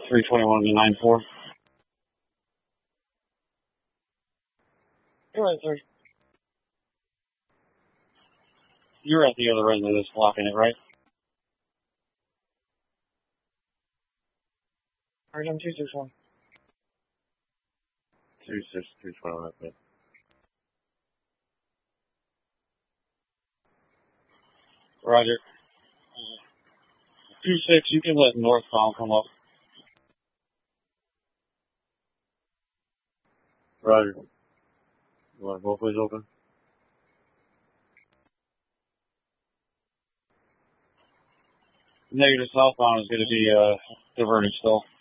321 to 94. You're right, sir. You're at the other end of this, blocking it, right? Alright, I'm 261. 321, okay. Roger. 26, you can let northbound come up. Roger. You want both ways open? Negative southbound is going to be diverted still.